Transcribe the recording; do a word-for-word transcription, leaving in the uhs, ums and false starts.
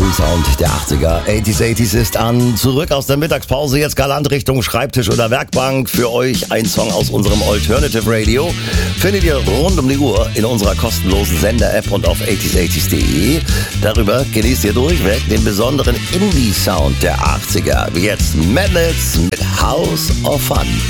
Cool Sound der achtziger. achtziger, achtziger ist an. Zurück aus der Mittagspause, jetzt galant Richtung Schreibtisch oder Werkbank. Für euch ein Song aus unserem Alternative Radio. Findet ihr rund um die Uhr in unserer kostenlosen Sender-App und auf achtziger achtziger punkt de. Darüber genießt ihr durchweg den besonderen Indie-Sound der achtziger. Wie jetzt Madness mit House of Fun.